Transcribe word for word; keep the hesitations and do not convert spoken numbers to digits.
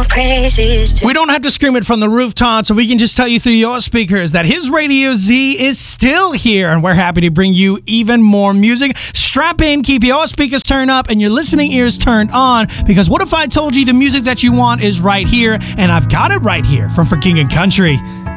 more praises to. We don't have to scream it from the rooftop, so we can just tell you through your speakers that his Radio Z is still here, and we're happy to bring you even more music. Strap in, keep your speakers turned up, and your listening ears turned on, because what if I told you the music that you want is right here, and I've got it right here from For King and Country.